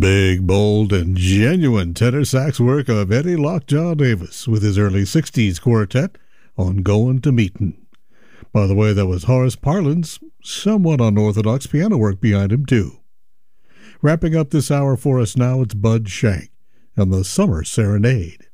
big, bold, and genuine tenor sax work of Eddie Lockjaw Davis with his early 60s quartet on Goin' to Meetin'. By the way, that was Horace Parlin's somewhat unorthodox piano work behind him, too. Wrapping up this hour for us now, it's Bud Shank and the Summer Serenade.